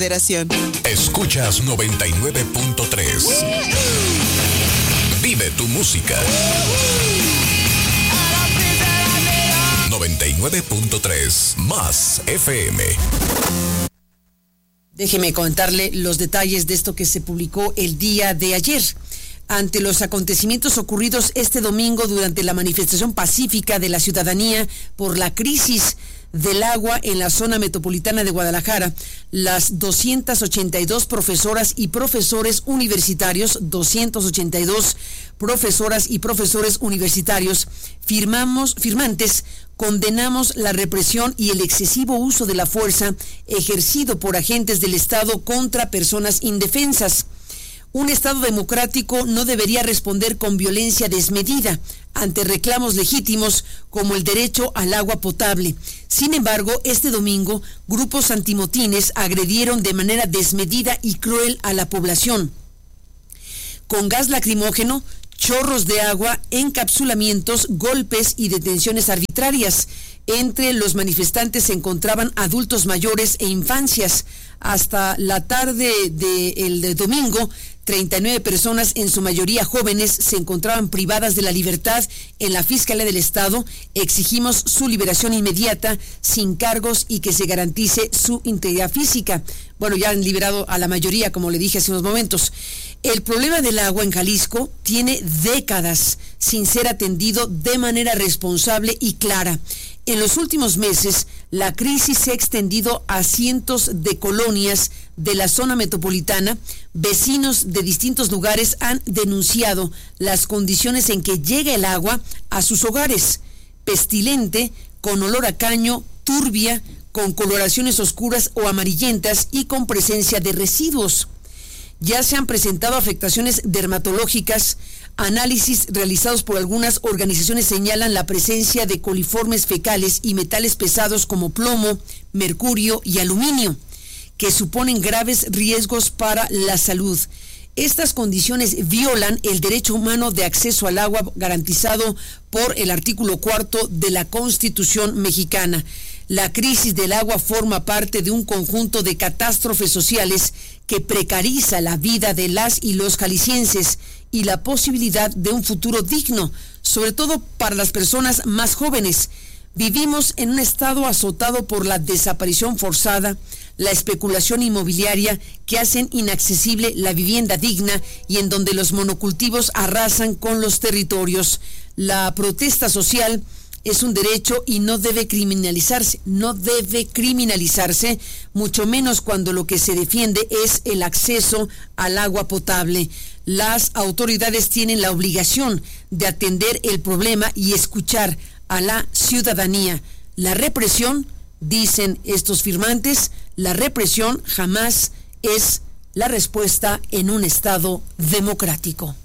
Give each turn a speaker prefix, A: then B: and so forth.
A: Escuchas 99.3. Vive tu música. 99.3 más FM.
B: Déjeme comentarle los detalles de esto que se publicó el día de ayer. Ante los acontecimientos ocurridos este domingo durante la manifestación pacífica de la ciudadanía por la crisis del agua en la zona metropolitana de Guadalajara, las 282 profesoras y profesores universitarios, 282 profesoras y profesores universitarios, firmantes, condenamos la represión y el excesivo uso de la fuerza ejercido por agentes del Estado contra personas indefensas. Un Estado democrático no debería responder con violencia desmedida ante reclamos legítimos como el derecho al agua potable. Sin embargo, este domingo, grupos antimotines agredieron de manera desmedida y cruel a la población. Con gas lacrimógeno, chorros de agua, encapsulamientos, golpes y detenciones arbitrarias. Entre los manifestantes se encontraban adultos mayores e infancias. Hasta la tarde del domingo, 39 personas, en su mayoría jóvenes, se encontraban privadas de la libertad en la Fiscalía del Estado. Exigimos su liberación inmediata, sin cargos y que se garantice su integridad física. Bueno, ya han liberado a la mayoría, como le dije hace unos momentos. El problema del agua en Jalisco tiene décadas sin ser atendido de manera responsable y clara. En los últimos meses, la crisis se ha extendido a cientos de colonias de la zona metropolitana. Vecinos de distintos lugares han denunciado las condiciones en que llega el agua a sus hogares. Pestilente, con olor a caño, turbia, con coloraciones oscuras o amarillentas y con presencia de residuos. Ya se han presentado afectaciones dermatológicas. Análisis realizados por algunas organizaciones señalan la presencia de coliformes fecales y metales pesados como plomo, mercurio y aluminio, que suponen graves riesgos para la salud. Estas condiciones violan el derecho humano de acceso al agua garantizado por el artículo 4 de la Constitución mexicana. La crisis del agua forma parte de un conjunto de catástrofes sociales que precariza la vida de las y los jaliscienses y la posibilidad de un futuro digno, sobre todo para las personas más jóvenes. Vivimos en un estado azotado por la desaparición forzada, la especulación inmobiliaria que hacen inaccesible la vivienda digna y en donde los monocultivos arrasan con los territorios. La protesta social es un derecho y no debe criminalizarse, mucho menos cuando lo que se defiende es el acceso al agua potable. Las autoridades tienen la obligación de atender el problema y escuchar a la ciudadanía. La represión, dicen estos firmantes, la represión jamás es la respuesta en un Estado democrático.